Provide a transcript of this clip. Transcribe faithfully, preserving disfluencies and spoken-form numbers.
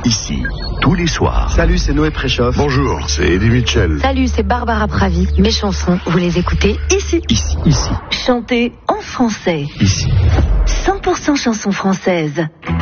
ici, tous les soirs. Salut, c'est Noé Préchoff. Bonjour, c'est Eddie Mitchell. Salut, c'est Barbara Pravi. Mes chansons, vous les écoutez ici. Ici, ici. Chantées en français. Ici. cent pour cent chansons françaises.